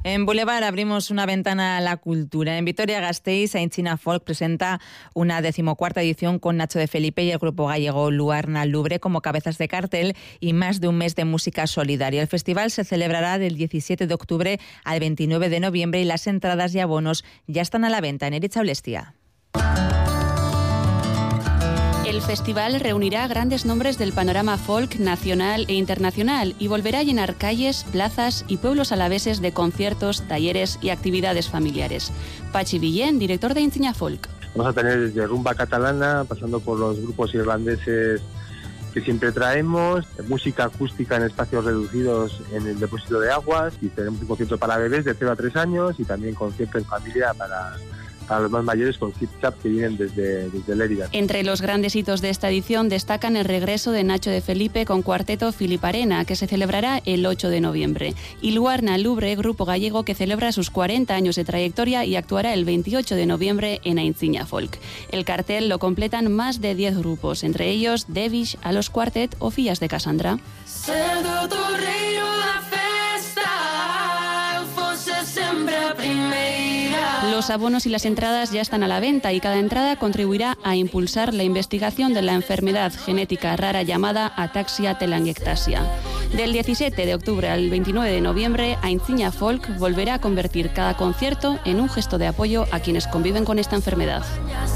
En Boulevard abrimos una ventana a la cultura. En Vitoria-Gasteiz, Aintzina Folk presenta una 14ª edición con Nacho de Felipe y el grupo gallego Luarna Lubre como cabezas de cartel y más de un mes de música solidaria. El festival se celebrará del 17 de octubre al 29 de noviembre y las entradas y abonos ya están a la venta en Eritza Olestia. El festival reunirá grandes nombres del panorama folk nacional e internacional y volverá a llenar calles, plazas y pueblos alaveses de conciertos, talleres y actividades familiares. Pachi Villén, director de Aintzina Folk. Vamos a tener desde rumba catalana, pasando por los grupos irlandeses que siempre traemos, música acústica en espacios reducidos en el depósito de aguas, y tenemos un concierto para bebés de 0 a 3 años y también concierto en familia para los más mayores con Hip Chap que vienen desde Lérida. Entre los grandes hitos de esta edición destacan el regreso de Nacho de Felipe con cuarteto Filiparena, que se celebrará el 8 de noviembre, y Luarna Lubre, grupo gallego que celebra sus 40 años de trayectoria y actuará el 28 de noviembre en Aintzina Folk. El cartel lo completan más de 10 grupos, entre ellos Devish, Alos Quartet o Fillas de Cassandra. Los abonos y las entradas ya están a la venta y cada entrada contribuirá a impulsar la investigación de la enfermedad genética rara llamada ataxia telangiectasia. Del 17 de octubre al 29 de noviembre, Aintzina Folk volverá a convertir cada concierto en un gesto de apoyo a quienes conviven con esta enfermedad.